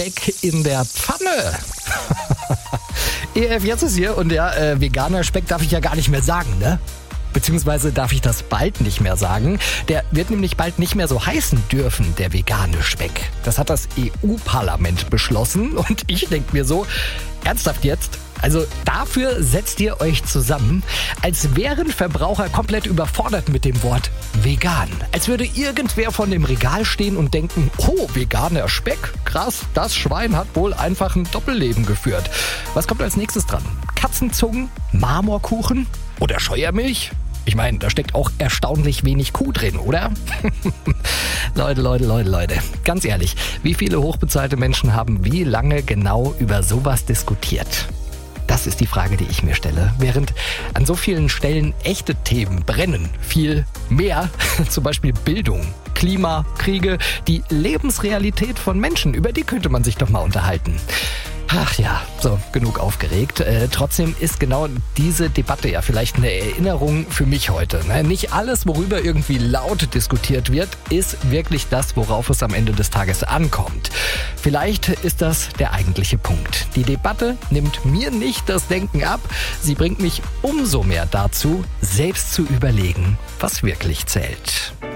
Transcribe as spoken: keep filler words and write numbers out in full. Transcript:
Speck in der Pfanne. E F jetzt ist hier und ja, äh, veganer Speck darf ich ja gar nicht mehr sagen, ne? Beziehungsweise darf ich das bald nicht mehr sagen. Der wird nämlich bald nicht mehr so heißen dürfen, der vegane Speck. Das hat das E U-Parlament beschlossen und ich denke mir so, ernsthaft jetzt? Also dafür setzt ihr euch zusammen, als wären Verbraucher komplett überfordert mit dem Wort vegan. Als würde irgendwer von dem Regal stehen und denken, oh, veganer Speck, krass, das Schwein hat wohl einfach ein Doppelleben geführt. Was kommt als nächstes dran? Katzenzungen, Marmorkuchen oder Scheuermilch? Ich meine, da steckt auch erstaunlich wenig Kuh drin, oder? Leute, Leute, Leute, Leute. Ganz ehrlich, wie viele hochbezahlte Menschen haben wie lange genau über sowas diskutiert? Das ist die Frage, die ich mir stelle. Während an so vielen Stellen echte Themen brennen, viel mehr, zum Beispiel Bildung, Klima, Kriege, die Lebensrealität von Menschen, über die könnte man sich doch mal unterhalten. Ach ja, so, genug aufgeregt. Äh, trotzdem ist genau diese Debatte ja vielleicht eine Erinnerung für mich heute. Ne? Nicht alles, worüber irgendwie laut diskutiert wird, ist wirklich das, worauf es am Ende des Tages ankommt. Vielleicht ist das der eigentliche Punkt. Die Debatte nimmt mir nicht das Denken ab. Sie bringt mich umso mehr dazu, selbst zu überlegen, was wirklich zählt.